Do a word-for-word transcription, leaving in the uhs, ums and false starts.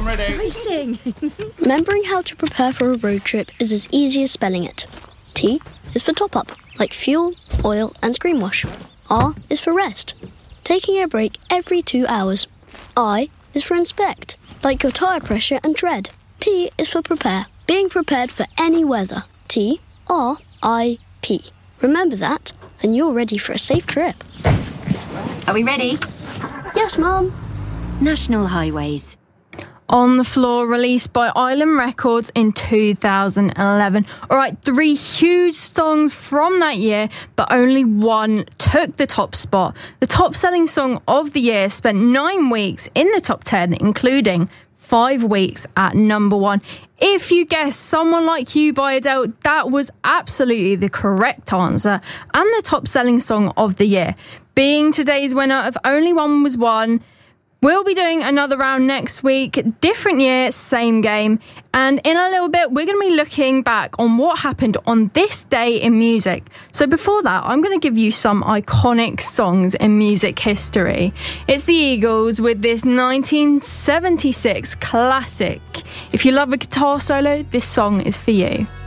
Exciting! Remembering how to prepare for a road trip is as easy as spelling it. T is for top up, like fuel, oil and screen wash. R is for rest, taking a break every two hours. I is for inspect, like your tyre pressure and tread. P is for prepare, being prepared for any weather. T, R, I, P. Remember that, and you're ready for a safe trip. Are we ready? Yes, Mum. National Highways. On the Floor, released by Island Records in two thousand eleven. All right, three huge songs from that year, but only one took the top spot. The top-selling song of the year spent nine weeks in the top ten, including five weeks at number one. If you guessed Someone Like You by Adele, that was absolutely the correct answer and the top-selling song of the year. Being today's winner of Only One Was One, we'll be doing another round next week. Different year, same game. And in a little bit, we're going to be looking back on what happened on this day in music. So before that, I'm going to give you some iconic songs in music history. It's the Eagles with this nineteen seventy-six classic. If you love a guitar solo, this song is for you.